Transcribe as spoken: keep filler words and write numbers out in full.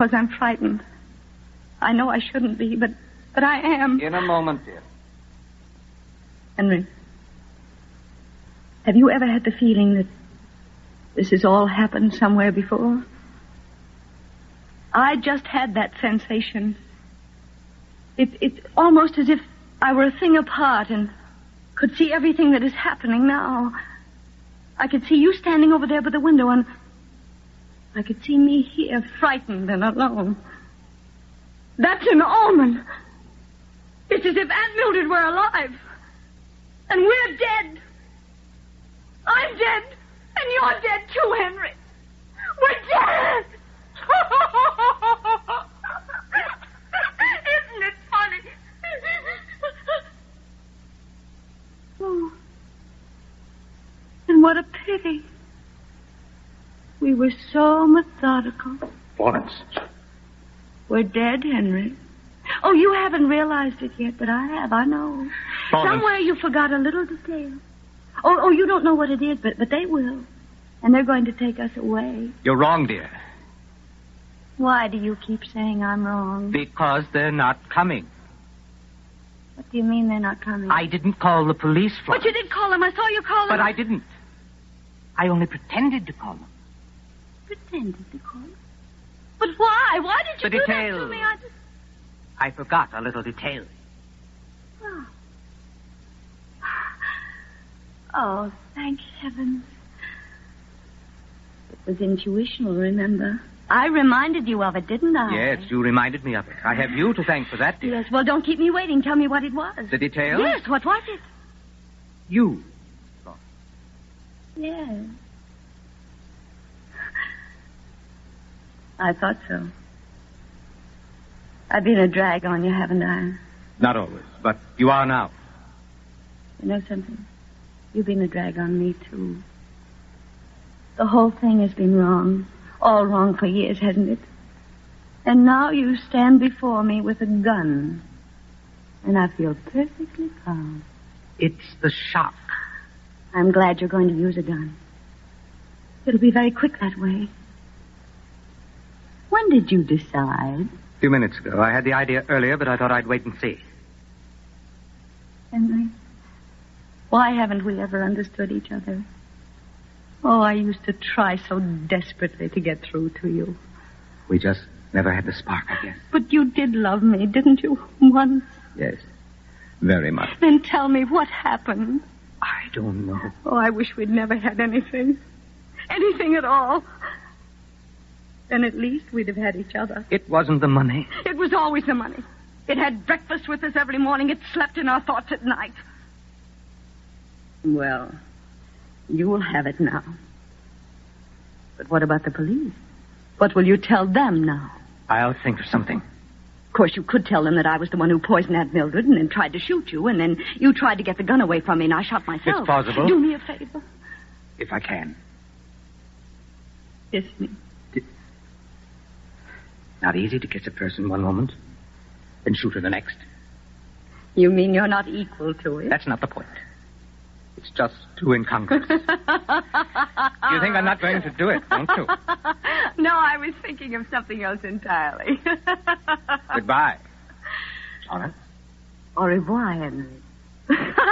Because I'm frightened. I know I shouldn't be, but, but I am. In a moment, dear. Henry, have you ever had the feeling that this has all happened somewhere before? I just had that sensation. It, it's almost as if I were a thing apart and could see everything that is happening now. I could see you standing over there by the window, and I could see me here, frightened and alone. That's an omen. It's as if Aunt Mildred were alive. And we're dead. I'm dead. And you're dead too, Henry. We're dead. Isn't it funny? Oh. And what a pity. We were so methodical. Florence. We're dead, Henry. Oh, you haven't realized it yet, but I have, I know. Florence. Somewhere you forgot a little detail. Oh, oh, you don't know what it is, but, but they will. And they're going to take us away. You're wrong, dear. Why do you keep saying I'm wrong? Because they're not coming. What do you mean they're not coming? I didn't call the police, Florence. But you did call them. I saw you call them. But I didn't. I only pretended to call them. Pretended to call them? But why? Why did you The do detail. that to me? I just... I forgot a little detail. Oh. Oh, thank heavens. It was intuitional, remember? I reminded you of it, didn't I? Yes, you reminded me of it. I have you to thank for that, dear. Yes, well, don't keep me waiting. Tell me what it was. The detail? Yes, what was it? You. Yes. I thought so. I've been a drag on you, haven't I? Not always, but you are now. You know something? You've been a drag on me, too. The whole thing has been wrong. All wrong for years, hasn't it? And now you stand before me with a gun. And I feel perfectly calm. It's the shock. I'm glad you're going to use a gun. It'll be very quick that way. When did you decide? A few minutes ago. I had the idea earlier, but I thought I'd wait and see. Henry, why haven't we ever understood each other? Oh, I used to try so desperately to get through to you. We just never had the spark, I guess. But you did love me, didn't you? Once. Yes, very much. Then tell me what happened. I don't know. Oh, I wish we'd never had anything. Anything at all. Then at least we'd have had each other. It wasn't the money. It was always the money. It had breakfast with us every morning. It slept in our thoughts at night. Well, you will have it now. But what about the police? What will you tell them now? I'll think of something. Of course, you could tell them that I was the one who poisoned Aunt Mildred and then tried to shoot you, and then you tried to get the gun away from me, and I shot myself. It's possible. Do me a favor. If I can. Kiss me. Not easy to kiss a person one moment, then shoot her the next. You mean you're not equal to it? That's not the point. It's just too incongruous. You think I'm not going to do it, don't you? No, I was thinking of something else entirely. Goodbye. Florence. Au revoir, Henry.